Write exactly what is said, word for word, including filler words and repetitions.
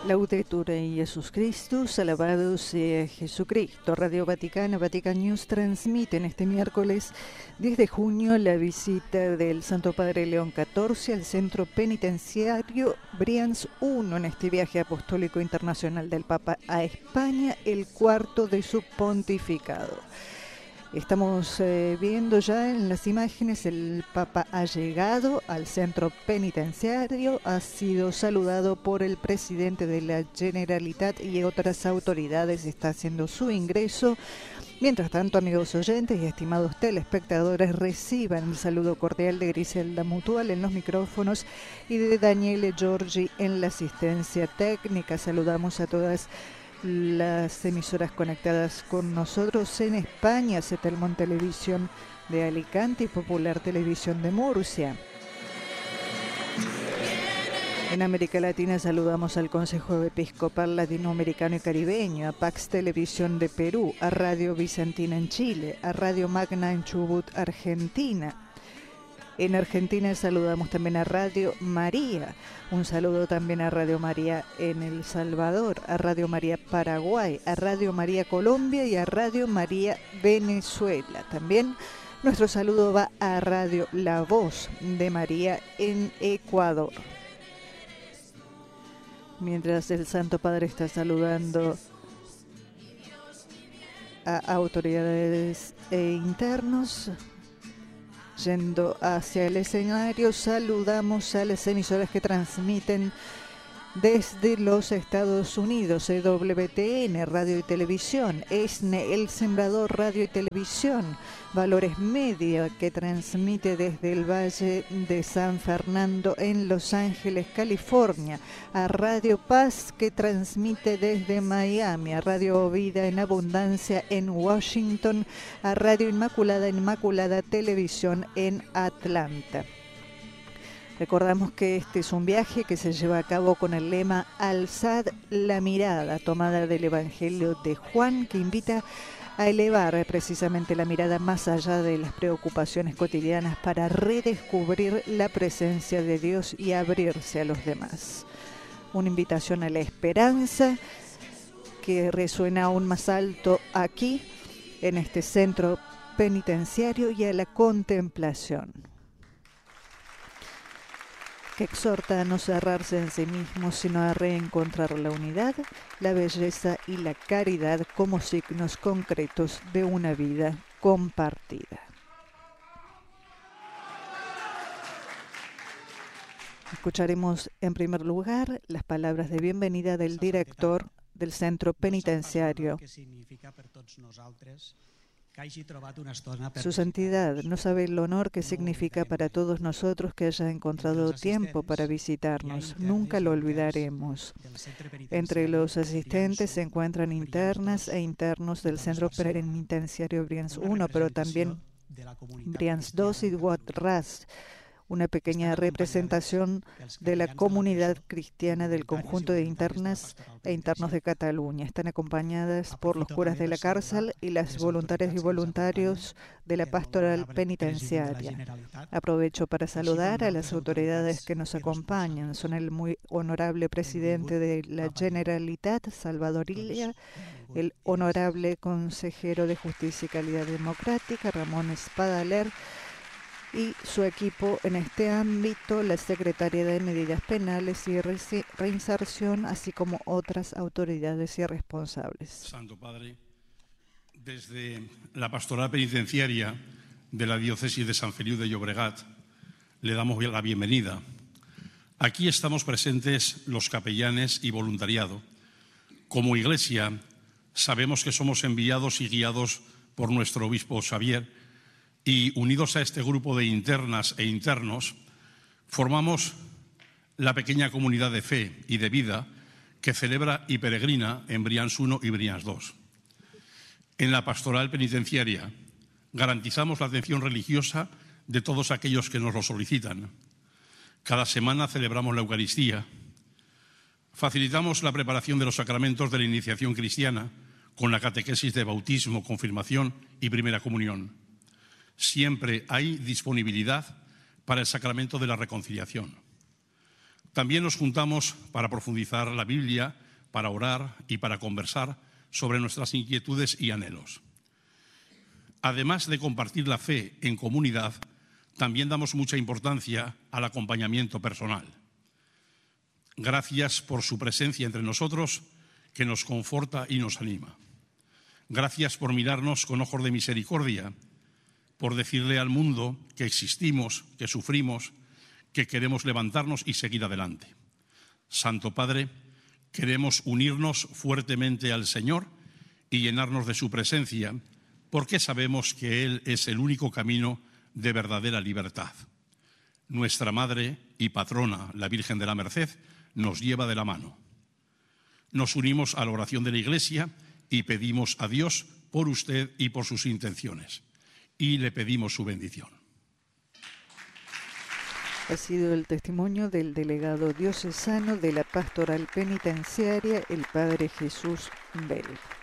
Laudetur Jesus Christus, alabado sea Jesucristo. Radio Vaticana, Vatican News transmite en este miércoles diez de junio la visita del Santo Padre León catorce al centro penitenciario Brians uno en este viaje apostólico internacional del Papa a España, el cuarto de su pontificado. Estamos eh, viendo ya en las imágenes, el Papa ha llegado al centro penitenciario, ha sido saludado por el presidente de la Generalitat y otras autoridades, está haciendo su ingreso. Mientras tanto, amigos oyentes y estimados telespectadores, reciban el saludo cordial de Griselda Mutual en los micrófonos y de Daniele Giorgi en la asistencia técnica. Saludamos a todas las emisoras conectadas con nosotros en España, Cetelmont Televisión de Alicante y Popular Televisión de Murcia. En América Latina saludamos al Consejo Episcopal Latinoamericano y Caribeño, a Pax Televisión de Perú, a Radio Bizantina en Chile, a Radio Magna en Chubut, Argentina. En Argentina saludamos también a Radio María. Un saludo también a Radio María en El Salvador, a Radio María Paraguay, a Radio María Colombia y a Radio María Venezuela. También nuestro saludo va a Radio La Voz de María en Ecuador. Mientras el Santo Padre está saludando a autoridades e internos, yendo hacia el escenario, saludamos a las emisoras que transmiten desde los Estados Unidos: E W T N, Radio y Televisión, E S N E, El Sembrador, Radio y Televisión, Valores Media, que transmite desde el Valle de San Fernando en Los Ángeles, California, a Radio Paz, que transmite desde Miami, a Radio Vida en Abundancia en Washington, a Radio Inmaculada, Inmaculada Televisión en Atlanta. Recordamos que este es un viaje que se lleva a cabo con el lema Alzad la mirada, tomada del Evangelio de Juan, que invita a elevar precisamente la mirada más allá de las preocupaciones cotidianas para redescubrir la presencia de Dios y abrirse a los demás. Una invitación a la esperanza que resuena aún más alto aquí, en este centro penitenciario, y a la contemplación, que exhorta a no cerrarse en sí mismo, sino a reencontrar la unidad, la belleza y la caridad como signos concretos de una vida compartida. Escucharemos en primer lugar las palabras de bienvenida del director del centro penitenciario. Su Santidad no sabe el honor que significa para todos nosotros que haya encontrado tiempo para visitarnos. Nunca lo olvidaremos. Entre los asistentes se encuentran internas e internos del Centro Penitenciario Brians uno, pero también Brians dos y Huatras, una pequeña representación de la comunidad cristiana del conjunto de internas e internos de Cataluña. Están acompañadas por los curas de la cárcel y las voluntarias y voluntarios de la pastoral penitenciaria. Aprovecho para saludar a las autoridades que nos acompañan. Son el muy honorable presidente de la Generalitat, Salvador Illa, el honorable consejero de Justicia y Calidad Democrática, Ramón Espadaler, y su equipo en este ámbito, la Secretaría de Medidas Penales y Reinserción, así como otras autoridades y responsables. Santo Padre, desde la Pastoral Penitenciaria de la Diócesis de San Feliu de Llobregat le damos la bienvenida. Aquí estamos presentes los capellanes y voluntariado. Como Iglesia sabemos que somos enviados y guiados por nuestro obispo Xavier, y unidos a este grupo de internas e internos, formamos la pequeña comunidad de fe y de vida que celebra y peregrina en Brians uno y Brians dos. En la pastoral penitenciaria garantizamos la atención religiosa de todos aquellos que nos lo solicitan. Cada semana celebramos la Eucaristía. Facilitamos la preparación de los sacramentos de la iniciación cristiana con la catequesis de bautismo, confirmación y primera comunión. Siempre hay disponibilidad para el sacramento de la reconciliación. También nos juntamos para profundizar la Biblia, para orar y para conversar sobre nuestras inquietudes y anhelos. Además de compartir la fe en comunidad, también damos mucha importancia al acompañamiento personal. Gracias por su presencia entre nosotros, que nos conforta y nos anima. Gracias por mirarnos con ojos de misericordia, por decirle al mundo que existimos, que sufrimos, que queremos levantarnos y seguir adelante. Santo Padre, queremos unirnos fuertemente al Señor y llenarnos de su presencia, porque sabemos que Él es el único camino de verdadera libertad. Nuestra Madre y Patrona, la Virgen de la Merced, nos lleva de la mano. Nos unimos a la oración de la Iglesia y pedimos a Dios por usted y por sus intenciones. Y le pedimos su bendición. Ha sido el testimonio del delegado diocesano de la Pastoral Penitenciaria, el Padre Jesús Bell.